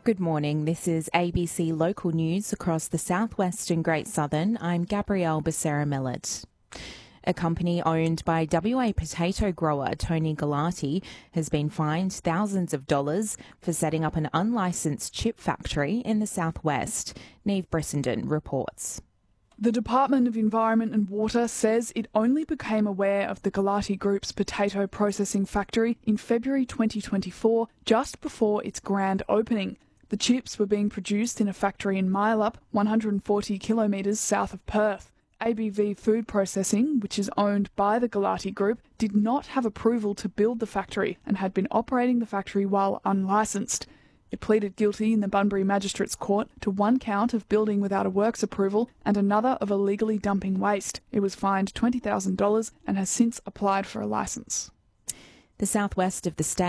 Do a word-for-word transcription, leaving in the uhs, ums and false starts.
Good morning. This is A B C Local News across the southwest and Great Southern. I'm Gabrielle Becerra-Millet. A company owned by W A potato grower Tony Galati has been fined thousands of dollars for setting up an unlicensed chip factory in the southwest. Neve Brissenden reports. The Department of Environment and Water says it only became aware of the Galati Group's potato processing factory in February twenty twenty-four, just before its grand opening. The chips were being produced in a factory in Mylap, one hundred forty kilometres south of Perth. A B V Food Processing, which is owned by the Galati Group, did not have approval to build the factory and had been operating the factory while unlicensed. It pleaded guilty in the Bunbury Magistrates Court to one count of building without a works approval and another of illegally dumping waste. It was fined twenty thousand dollars and has since applied for a licence. The southwest of the state